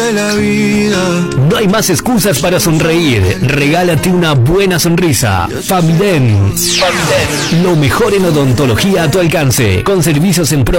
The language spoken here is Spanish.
de la vida. No hay más excusas para sonreír. Regálate una buena sonrisa. Famiden. Lo mejor en odontología a tu alcance. Con servicios en pro